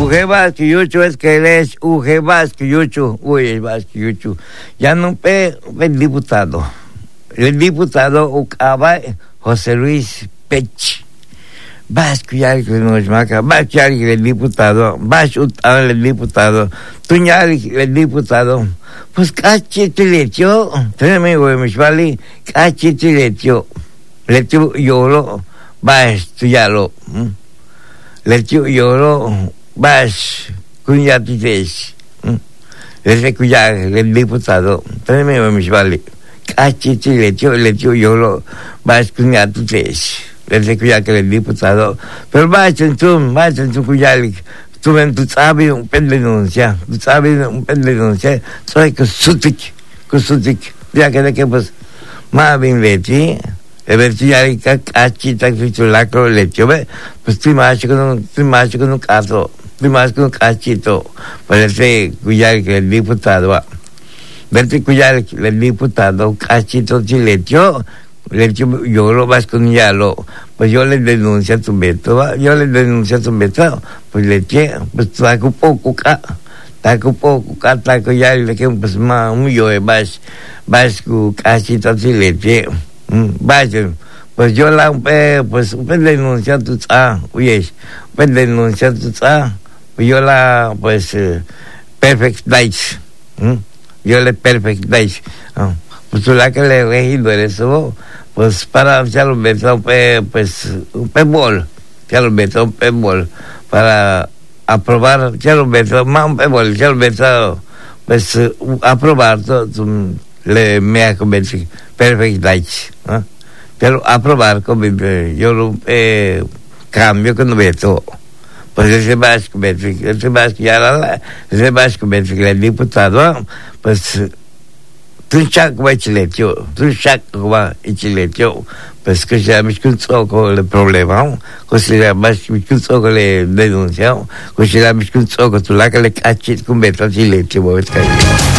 Uge Vázquez Yuchu es que él es Uge Vázquez Yuchu, Uge Vázquez Yuchu. Ya no el diputado. El diputado Ucaba José Luis Pech. Vázquez ya que nos marca, Vázquez ya el diputado, Vázquez el diputado, Tuñari el diputado. Pues cachete le echó, tenemos güey, mis vale, cachete le echó lloró, vas, tuyalo, le echó lloró, vas, cuñatites, le recuyar el diputado, tenemos mis vale, cachete le echó lloró, vas, cuñatites, le recuyar que el diputado, pero vas en tu cuyalik. Tú sabes un pen denuncia, soy que sutik, ya que pues, más bien leche, ya que cachita que tu lacro leche, pues tú más con un caso, tú más con un cachito, parece cuidar que el diputado, verte cuidar que el diputado cachito chilecho, yo lo vas con yalo, pues yo le denuncio a tu beto, pues le eché, pues taco poco ya le que pues más muy yo vas con cachito así le eché, pues yo la pues denunciar tu denunciar tu pues yo la pues perfect days, yo le perfect days, pues tú la que le regido eso. Pues para ya lo meto pues un pebol para aprobar ya lo meto más un pebol ya lo meto pues aprobar todo le me ha convencido perfect pero aprobar como yo lo cambio que no meto pues ese más ya ese más convencido el diputado pues tu chac va chilecho, pues que ya me escucho con el problema, que se me escucho con el denuncia, que se me escucho con tu la que le cachis con beta chilecho,